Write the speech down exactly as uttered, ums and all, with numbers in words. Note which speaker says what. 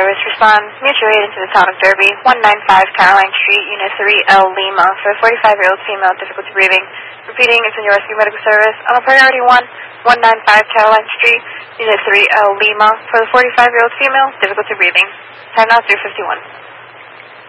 Speaker 1: Service, respond mutual aid into the town of Derby, one ninety-five Caroline Street, Unit three L Lima, for a forty-five-year-old female, difficulty breathing. Repeating, it's in your rescue medical service. On a priority one, one ninety-five Caroline Street, Unit three L Lima, for the forty-five-year-old female, difficulty breathing. Time now three fifty-one.